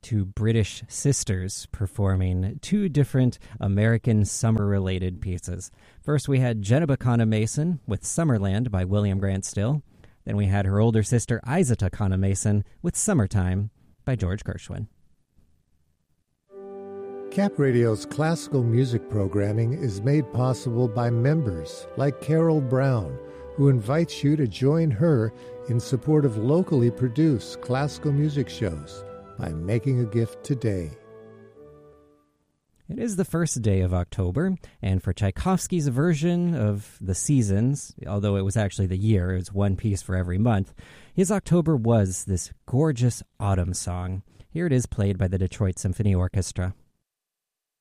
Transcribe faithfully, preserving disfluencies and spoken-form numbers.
two British sisters performing two different American summer-related pieces. First, we had Jenna Bacana Mason with Summerland by William Grant Still. Then we had her older sister, Isa Takana Mason, with Summertime by George Gershwin. Cap Radio's classical music programming is made possible by members like Carol Brown, who invites you to join her in support of locally produced classical music shows by making a gift today. It is the first day of October, and for Tchaikovsky's version of the seasons, although it was actually the year, it was one piece for every month, his October was this gorgeous autumn song. Here it is played by the Detroit Symphony Orchestra.